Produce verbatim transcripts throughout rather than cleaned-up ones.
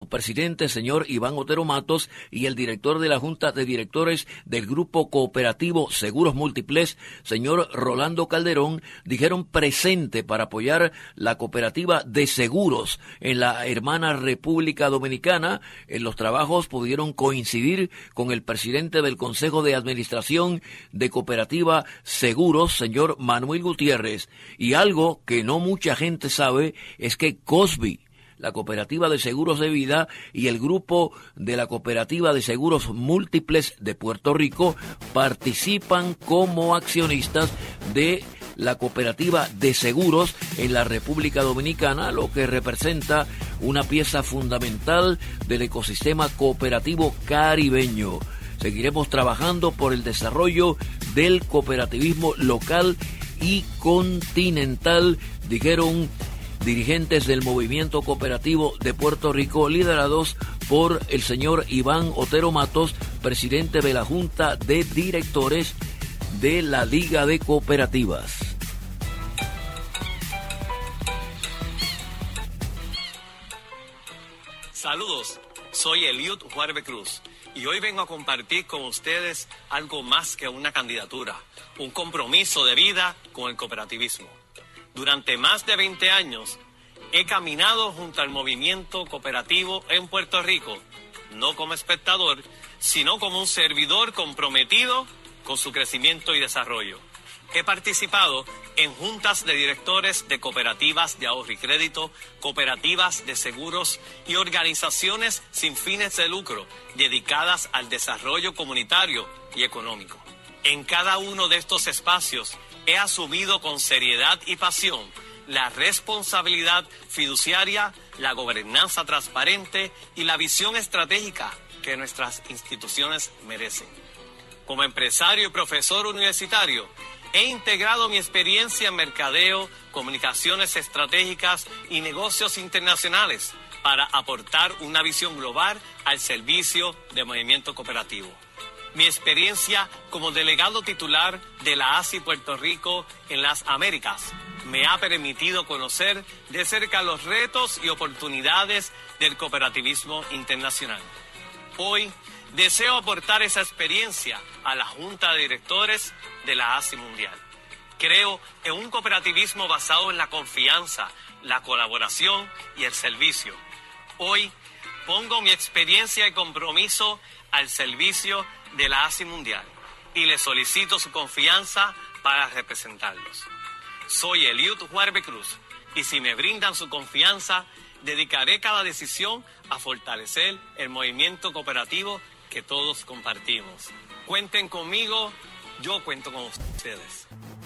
presidente, señor Iván Otero Matos, y el director de la Junta de Directores del Grupo Cooperativo Seguros Múltiples, señor Rolando Calderón, dijeron presente para apoyar la cooperativa de seguros en la hermana República Dominicana. En los trabajos pudieron coincidir con el presidente del Consejo de Administración de Cooperativa Seguros, señor Manuel Gutiérrez. Y algo que no mucha gente sabe es que Cosby, la Cooperativa de Seguros de Vida, y el grupo de la Cooperativa de Seguros Múltiples de Puerto Rico participan como accionistas de la Cooperativa de Seguros en la República Dominicana, lo que representa una pieza fundamental del ecosistema cooperativo caribeño. Seguiremos trabajando por el desarrollo del cooperativismo local y continental, dijeron dirigentes del movimiento cooperativo de Puerto Rico, liderados por el señor Iván Otero Matos, presidente de la Junta de Directores de la Liga de Cooperativas. Saludos, soy Eliud Juárez Cruz y hoy vengo a compartir con ustedes algo más que una candidatura, un compromiso de vida con el cooperativismo. Durante más de veinte años he caminado junto al movimiento cooperativo en Puerto Rico, no como espectador, sino como un servidor comprometido con su crecimiento y desarrollo. He participado en juntas de directores de cooperativas de ahorro y crédito, cooperativas de seguros y organizaciones sin fines de lucro dedicadas al desarrollo comunitario y económico. En cada uno de estos espacios he asumido con seriedad y pasión la responsabilidad fiduciaria, la gobernanza transparente y la visión estratégica que nuestras instituciones merecen. Como empresario y profesor universitario, he integrado mi experiencia en mercadeo, comunicaciones estratégicas y negocios internacionales para aportar una visión global al servicio del movimiento cooperativo. Mi experiencia como delegado titular de la A S I Puerto Rico en las Américas me ha permitido conocer de cerca los retos y oportunidades del cooperativismo internacional. Hoy deseo aportar esa experiencia a la Junta de Directores de la A S I Mundial. Creo en un cooperativismo basado en la confianza, la colaboración y el servicio. Hoy pongo mi experiencia y compromiso al servicio de la A S I Mundial y les solicito su confianza para representarlos. Soy Eliud Juárez Cruz y si me brindan su confianza, dedicaré cada decisión a fortalecer el movimiento cooperativo que todos compartimos. Cuenten conmigo, yo cuento con ustedes.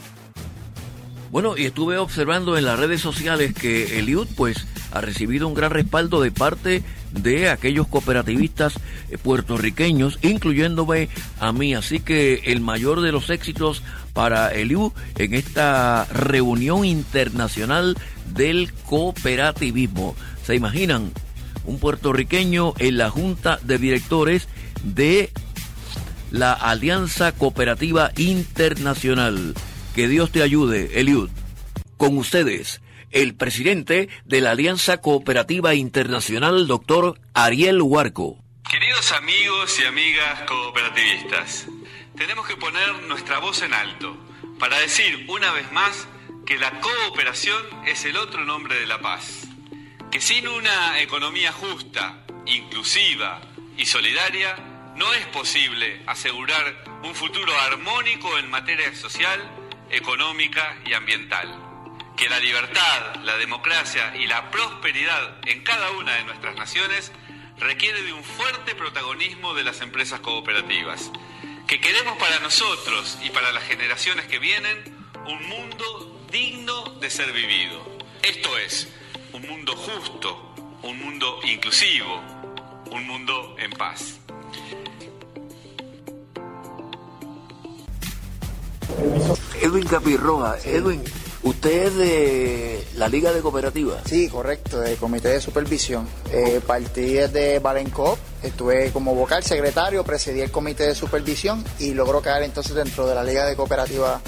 Bueno, y estuve observando en las redes sociales que Eliud pues ha recibido un gran respaldo de parte de aquellos cooperativistas puertorriqueños, incluyéndome a mí. Así que el mayor de los éxitos para Eliud en esta reunión internacional del cooperativismo. ¿Se imaginan? Un puertorriqueño en la Junta de Directores de la Alianza Cooperativa Internacional. Que Dios te ayude, Eliud. Con ustedes, el presidente de la Alianza Cooperativa Internacional, doctor Ariel Huarco. Queridos amigos y amigas cooperativistas, tenemos que poner nuestra voz en alto para decir una vez más que la cooperación es el otro nombre de la paz. Que sin una economía justa, inclusiva y solidaria, no es posible asegurar un futuro armónico en materia social, económica y ambiental. Que la libertad, la democracia y la prosperidad en cada una de nuestras naciones requiere de un fuerte protagonismo de las empresas cooperativas. Que queremos para nosotros y para las generaciones que vienen un mundo digno de ser vivido. Esto es, un mundo justo, un mundo inclusivo, un mundo en paz. Edwin Capirroja, Edwin, ¿usted es de la Liga de Cooperativas? Sí, correcto, del Comité de Supervisión. Eh, partí desde Balencoop, estuve como vocal, secretario, presidí el Comité de Supervisión y logró caer entonces dentro de la Liga de Cooperativas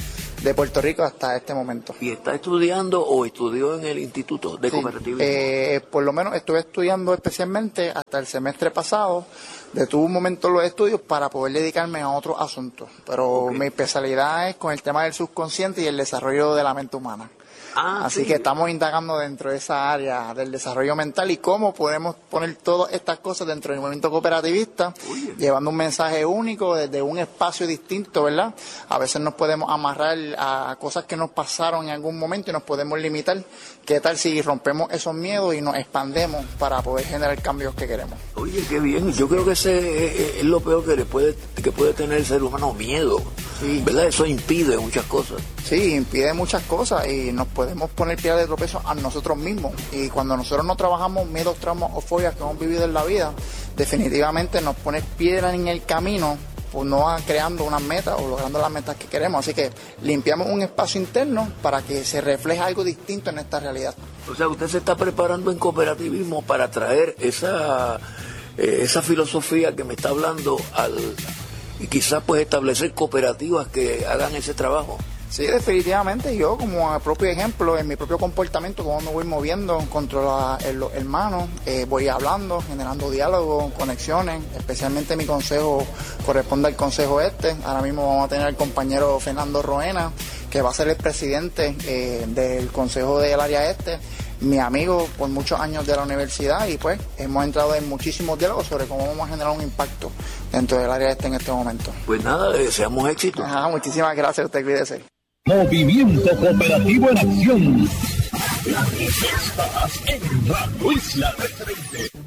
de Puerto Rico hasta este momento. ¿Y está estudiando o estudió en el Instituto de Sí, Cooperativismo? Eh, por lo menos estuve estudiando especialmente hasta el semestre pasado. Detuve un momento los estudios para poder dedicarme a otros asuntos, pero Okay. mi especialidad es con el tema del subconsciente y el desarrollo de la mente humana. Ah, Así sí. que estamos indagando dentro de esa área del desarrollo mental y cómo podemos poner todas estas cosas dentro del movimiento cooperativista, Oye. llevando un mensaje único desde un espacio distinto, ¿verdad? A veces nos podemos amarrar a cosas que nos pasaron en algún momento y nos podemos limitar. ¿Qué tal si rompemos esos miedos y nos expandemos para poder generar cambios que queremos? Oye, qué bien. Yo creo que ese es lo peor que le puede que puede tener el ser humano, miedo. Sí. ¿Verdad? Eso impide muchas cosas. Sí, impide muchas cosas y nos podemos poner piedra de tropiezo a nosotros mismos. Y cuando nosotros no trabajamos miedos, traumas o fobias que hemos vivido en la vida, definitivamente nos pone piedra en el camino, pues no va creando unas metas o logrando las metas que queremos. Así que limpiamos un espacio interno para que se refleje algo distinto en esta realidad. O sea, usted se está preparando en cooperativismo para traer esa, eh, esa filosofía que me está hablando al y quizás pues establecer cooperativas que hagan ese trabajo. Sí, definitivamente yo como propio ejemplo, en mi propio comportamiento, cómo me voy moviendo contra la- el- los hermanos, eh, voy hablando, generando diálogos, conexiones, especialmente mi consejo corresponde al consejo este. Ahora mismo vamos a tener al compañero Fernando Roena, que va a ser el presidente eh, del consejo del área este, mi amigo por muchos años de la universidad, y pues hemos entrado en muchísimos diálogos sobre cómo vamos a generar un impacto dentro del área este en este momento. Pues nada, le deseamos éxito. Ajá, muchísimas gracias, usted cuídese. Movimiento Cooperativo en Acción. Estás en Radio Isla trescientos veinte.